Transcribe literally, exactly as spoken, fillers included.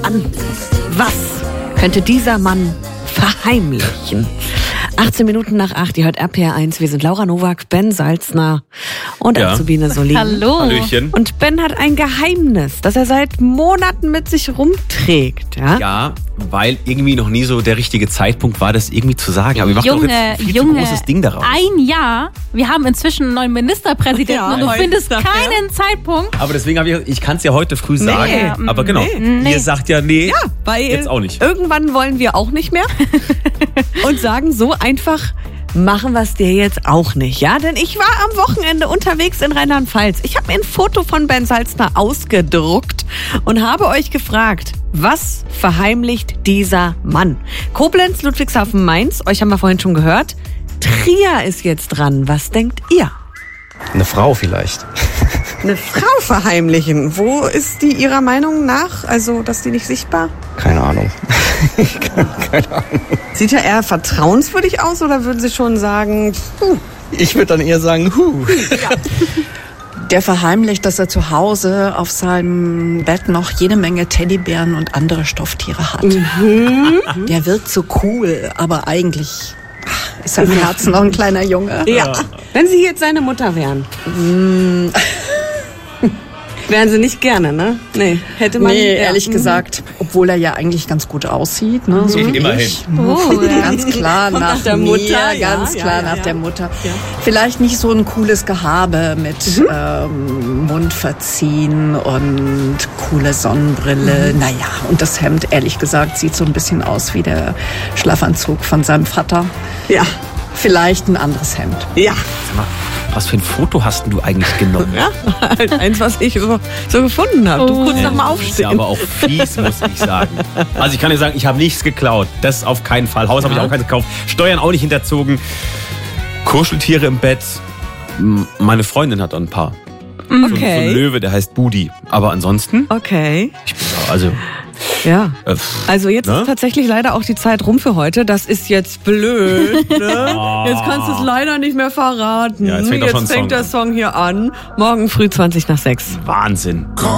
an. Was könnte dieser Mann verheimlichen? achtzehn Minuten nach acht, ihr hört R P R eins. Wir sind Laura Nowak, Ben Salzner und Ja. Azubine Solin. Hallo. Hallöchen. Und Ben hat ein Geheimnis, das er seit Monaten mit sich rumträgt. Ja? Ja, weil irgendwie noch nie so der richtige Zeitpunkt war, das irgendwie zu sagen. Aber wir machen Junge, doch jetzt viel Junge, zu großes Ding daraus. ein Jahr. Wir haben inzwischen einen neuen Ministerpräsidenten Ja, und du heute findest ist das, keinen Zeitpunkt. Aber deswegen habe ich, ich kann es ja heute früh sagen. Nee. Aber genau, Nee. ihr sagt ja nee, Ja, weil jetzt auch nicht. irgendwann wollen wir auch nicht mehr und sagen so einfach, machen wir es dir jetzt auch nicht, ja? Denn ich war am Wochenende unterwegs in Rheinland-Pfalz. Ich habe mir ein Foto von Ben Salzner ausgedruckt und habe euch gefragt, was verheimlicht dieser Mann? Koblenz, Ludwigshafen, Mainz, euch haben wir vorhin schon gehört. Trier ist jetzt dran. Was denkt ihr? Eine Frau vielleicht. Eine Frau verheimlichen. Wo ist die Ihrer Meinung nach? Also, dass die nicht sichtbar? Keine Ahnung. Keine Ahnung. Sieht ja eher vertrauenswürdig aus oder würden Sie schon sagen, puh, Ich würde dann eher sagen, huh. Der verheimlicht, dass er zu Hause auf seinem Bett noch jede Menge Teddybären und andere Stofftiere hat. Der wirkt so cool, aber eigentlich ach, ist er im Herzen noch ein kleiner Junge. ja. Wenn Sie jetzt seine Mutter wären. Wären Sie nicht gerne, ne? Nee, hätte man. Nee, ja. ehrlich gesagt, obwohl er ja eigentlich ganz gut aussieht. Ne? So wie Immerhin. ich. Oh, ja. Ganz klar nach, nach der mir, Mutter, ja, ganz ja, klar ja, nach ja. der Mutter. Vielleicht nicht so ein cooles Gehabe mit ähm, Mund verziehen und coole Sonnenbrille. Mhm. Naja, und das Hemd, ehrlich gesagt, sieht so ein bisschen aus wie der Schlafanzug von seinem Vater. Ja, Vielleicht ein anderes Hemd. ja. Sag mal, was für ein Foto hast denn du eigentlich genommen? Ja, halt eins, was ich so, so gefunden habe. Du Oh. kurz noch mal Das ist ja aufstehen. aber auch fies, muss ich sagen. Also ich kann dir sagen, ich habe nichts geklaut. Das auf keinen Fall. Haus habe ich auch keins gekauft. Steuern auch nicht hinterzogen. Kuscheltiere im Bett. M- Meine Freundin hat ein paar. So, so ein Okay. Löwe, der heißt Budi. Aber ansonsten, Okay. ich bin also... Ja. Äh, Also jetzt Ne? ist tatsächlich leider auch die Zeit rum für heute. Das ist jetzt blöd. Ne? Jetzt kannst du es leider nicht mehr verraten. Ja, jetzt fängt auch schon ein jetzt fängt Song der Song hier an. Morgen früh zwanzig nach sechs. Wahnsinn.